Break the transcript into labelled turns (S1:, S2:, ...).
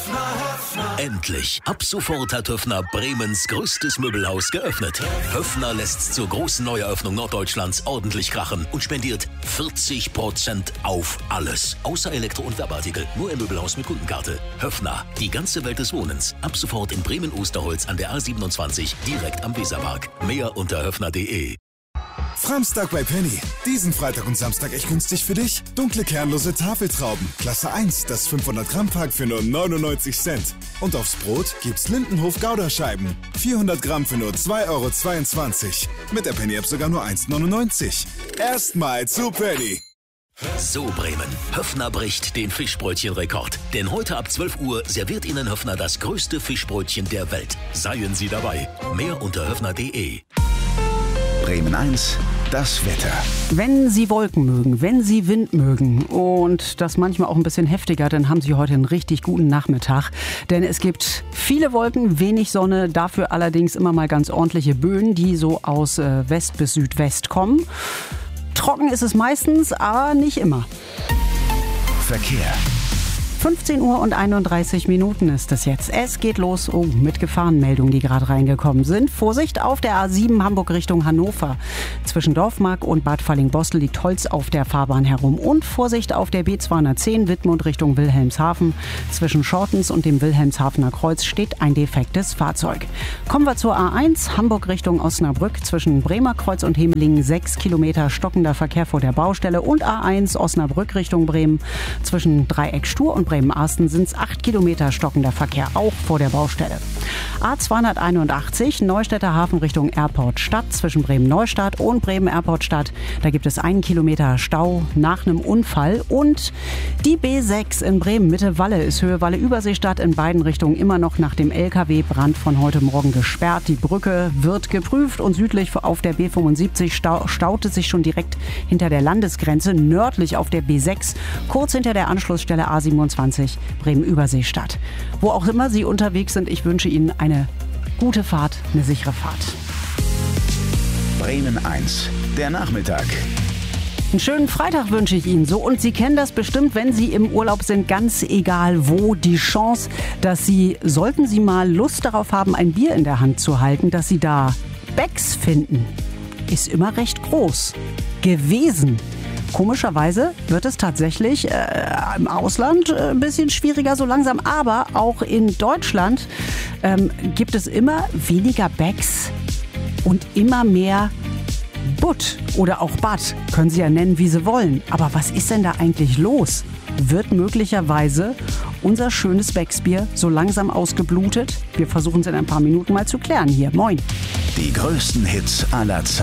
S1: Endlich! Ab sofort hat Höffner Bremens größtes Möbelhaus geöffnet. Höffner lässt zur großen Neueröffnung Norddeutschlands ordentlich krachen und spendiert 40% auf alles. Außer Elektro- und Werbeartikel. Nur im Möbelhaus mit Kundenkarte. Höffner, die ganze Welt des Wohnens. Ab sofort in Bremen-Osterholz an der A27, direkt am Weserpark. Mehr unter höffner.de.
S2: Framstag bei Penny. Diesen Freitag und Samstag echt günstig für dich. Dunkle kernlose Tafeltrauben. Klasse 1, das 500 Gramm Pack für nur 99 Cent. Und aufs Brot gibt's Lindenhof Gouda-Scheiben. 400 Gramm für nur 2,22 €. Mit der Penny-App sogar nur 1,99 €. Erstmal zu Penny.
S1: So Bremen, Höffner bricht den Fischbrötchenrekord. Denn heute ab 12 Uhr serviert Ihnen Höffner das größte Fischbrötchen der Welt. Seien Sie dabei. Mehr unter höffner.de.
S3: Bremen 1, das Wetter.
S4: Wenn Sie Wolken mögen, wenn Sie Wind mögen und das manchmal auch ein bisschen heftiger, dann haben Sie heute einen richtig guten Nachmittag. Denn es gibt viele Wolken, wenig Sonne, dafür allerdings immer mal ganz ordentliche Böen, die so aus West bis Südwest kommen. Trocken ist es meistens, aber nicht immer.
S3: Verkehr.
S4: 15 Uhr und 31 Minuten ist es jetzt. Es geht los mit Gefahrenmeldungen, die gerade reingekommen sind. Vorsicht auf der A7 Hamburg Richtung Hannover. Zwischen Dorfmark und Bad Falling-Bostel liegt Holz auf der Fahrbahn herum. Und Vorsicht auf der B210 Wittmund Richtung Wilhelmshaven. Zwischen Schortens und dem Wilhelmshavener Kreuz steht ein defektes Fahrzeug. Kommen wir zur A1 Hamburg Richtung Osnabrück. Zwischen Bremer Kreuz und Hemelingen 6 Kilometer stockender Verkehr vor der Baustelle. Und A1 Osnabrück Richtung Bremen. Zwischen Dreieck Stur und Bremen-Asten sind es 8 Kilometer stockender Verkehr, auch vor der Baustelle. A281 Neustädter Hafen Richtung Airport Stadt zwischen Bremen-Neustadt und Bremen-Airport-Stadt. Da gibt es 1 Kilometer Stau nach einem Unfall. Und die B6 in Bremen-Mitte-Walle ist Höhe Walle-Überseestadt in beiden Richtungen immer noch nach dem LKW-Brand von heute Morgen gesperrt. Die Brücke wird geprüft und südlich auf der B75 staut es sich schon direkt hinter der Landesgrenze, nördlich auf der B6, kurz hinter der Anschlussstelle A27 Bremen-Überseestadt. Wo auch immer Sie unterwegs sind, ich wünsche Ihnen eine gute Fahrt, eine sichere Fahrt.
S3: Bremen 1, der Nachmittag.
S4: Einen schönen Freitag wünsche ich Ihnen so. Und Sie kennen das bestimmt, wenn Sie im Urlaub sind, ganz egal wo. Die Chance, dass Sie, sollten Sie mal Lust darauf haben, ein Bier in der Hand zu halten, dass Sie da Becks finden, ist immer recht groß gewesen. Komischerweise wird es tatsächlich im Ausland ein bisschen schwieriger so langsam, aber auch in Deutschland gibt es immer weniger Becks und immer mehr Butt oder auch Bad, können Sie ja nennen, wie Sie wollen. Aber was ist denn da eigentlich los? Wird möglicherweise unser schönes Becks-Bier so langsam ausgeblutet? Wir versuchen es in ein paar Minuten mal zu klären hier. Moin!
S3: Die größten Hits aller Zeiten.